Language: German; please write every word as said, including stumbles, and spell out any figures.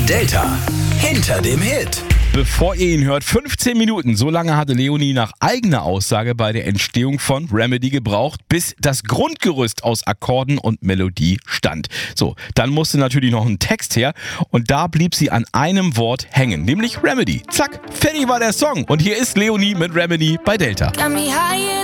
Delta hinter dem Hit. Bevor ihr ihn hört, fünfzehn Minuten, so lange hatte Leonie nach eigener Aussage bei der Entstehung von Remedy gebraucht, bis das Grundgerüst aus Akkorden und Melodie stand. So, dann musste natürlich noch ein Text her und da blieb sie an einem Wort hängen, nämlich Remedy. Zack, fertig war der Song und hier ist Leonie mit Remedy bei Delta. Got me higher